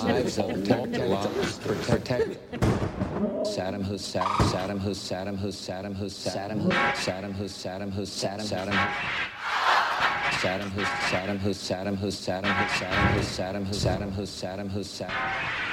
lives of multiple lives, protect Saddam Hussein, Saddam Hussein, Saddam Hussein, Saddam Hussein, Saddam Hussein, Saddam Hussein, Saddam Hussein, Saddam Hussein, Saddam Hussein, Saddam Hussein, Saddam Hussein, Saddam Hussein, Saddam Hussein.